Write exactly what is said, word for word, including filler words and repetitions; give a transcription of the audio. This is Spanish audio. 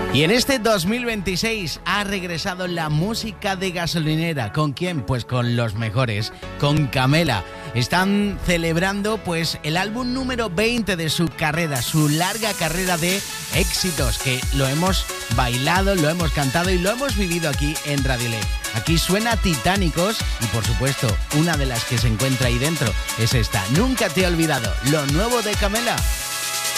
Y en este dos mil veintiséis ha regresado la música de gasolinera. ¿Con quién? Pues con los mejores, con Camela. Están celebrando pues el álbum número veinte de su carrera, su larga carrera de éxitos, que lo hemos bailado, lo hemos cantado y lo hemos vivido aquí en Radio L. Aquí suena Titánicos y por supuesto una de las que se encuentra ahí dentro es esta, Nunca te he olvidado, lo nuevo de Camela.